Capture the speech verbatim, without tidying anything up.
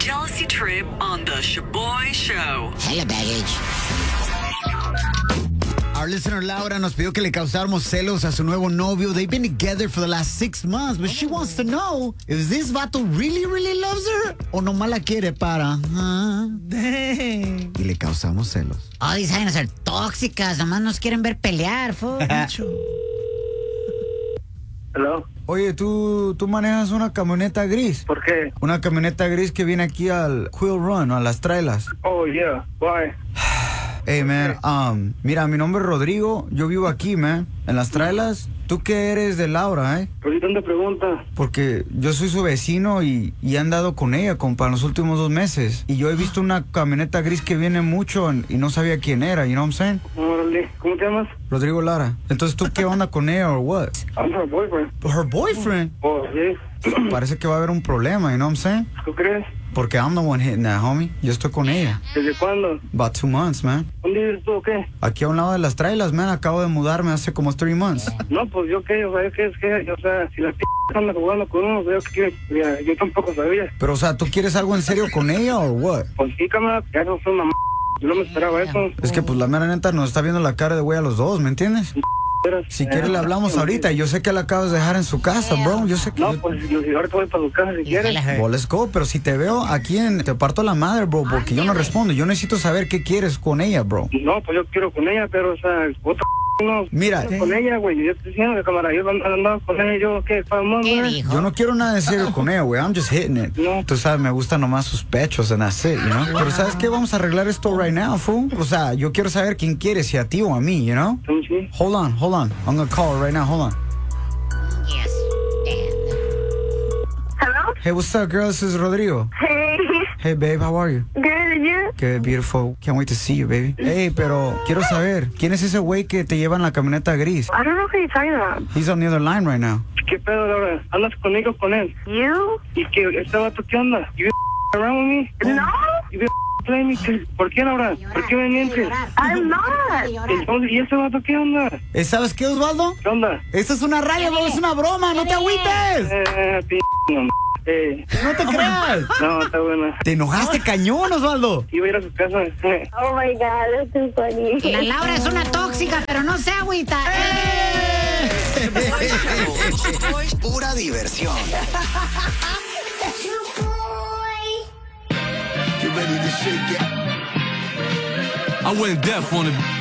Jealousy Trip on the Shaboy Show. Hella baggage. Our listener Laura nos pidió que le causáramos celos a su nuevo novio. They've been together for the last six months, but she wants to know if this vato really, really loves her o nomás la quiere para. Uh, Dang. y le causamos celos. Oh, these saben ser tóxicas, nomás nos quieren ver pelear, fo. Hello. Oye, ¿tú, tú manejas una camioneta gris. ¿Por qué? Una camioneta gris que viene aquí al Quill Run, a las trailas. Oh, yeah. Why? Hey, man, um, mira, mi nombre es Rodrigo, yo vivo aquí, man, en las trailas. ¿Tú qué eres de Laura, eh? ¿Por qué tanta pregunta? Porque yo soy su vecino y, y he andado con ella, compa, en los últimos dos meses. Y yo he visto una camioneta gris que viene mucho y no sabía quién era, you know what I'm saying? Órale. ¿Cómo te llamas? Rodrigo Lara. Entonces, ¿tú qué onda con ella o what? I'm her boyfriend. Her boyfriend? Oh, sí. Parece que va a haber un problema, you know what I'm saying? ¿Tú crees? Porque I'm the one hitting that, homie. Yo estoy con ella. ¿Desde cuándo? About two months, man. ¿Dónde vives tú o qué? Aquí a un lado de las trailas, man. Acabo de mudarme hace como three months. No, pues yo qué, o sea, ¿qué es que? O sea, si la p*** anda jugando con uno, veo que mira, yo tampoco sabía. Pero, o sea, ¿tú quieres algo en serio con ella o what? Pues sí, cámara, ya no fue una m***. Yo no me esperaba eso. Es que, pues, la mera neta nos está viendo la cara de güey a los dos, ¿me entiendes? Si quieres le hablamos ahorita. Yo sé que la acabas de dejar en su casa, bro. Yo sé que... No, pues yo, yo ahorita voy para tu casa si quieres. Well, let's go. Pero si te veo aquí en... Te parto la madre, bro, porque yo no respondo. Yo necesito saber qué quieres con ella, bro. No, pues yo quiero con ella, pero, o sea, otra no. Mira. Con ella, güey. Yo estoy diciendo que, cámara, yo andaba con ella y yo, ¿qué? ¿Vamos, güey? Yo no quiero nada de serio con ella, güey. I'm just hitting it. No. Tú sabes, me gustan nomás sus pechos and that's it, you know? Pero ¿sabes qué? Vamos a arreglar esto right now, fool. O sea, yo quiero saber quién quiere, si a ti o a mí, you know? Sí. Hold on, hold on. I'm gonna call her right now. Hold on. Yes. Hello? Hey, what's up, girl? This is Rodrigo. Hey. Hey, babe, how are you? Good, and you? Good, beautiful. Can't wait to see you, baby. Hey, pero quiero saber, ¿quién es ese güey que te lleva en la camioneta gris? I don't know who you're talking about. He's on the other line right now. ¿Qué pedo, Laura? ¿Andas conmigo con él? You? ¿Y qué? ¿Este vato qué onda? ¿You around with me? No, ¿You playing me? ¿Por qué, Laura? ¿Por qué me mientes? I'm not. Entonces, ¿y ese vato qué onda? Eh, ¿Sabes qué, Osvaldo? ¿Qué onda? Esta es una radio, bro, es una broma, no te agüites. Eh, p***, no, eh. No te creas. No, está buena. Te enojaste cañón, Osvaldo. Iba a ir a su casa. Eh. Oh my God, that's too funny. La Laura es una tóxica, pero no se agüita. ¡Eh! Pura diversión. I went deaf on it.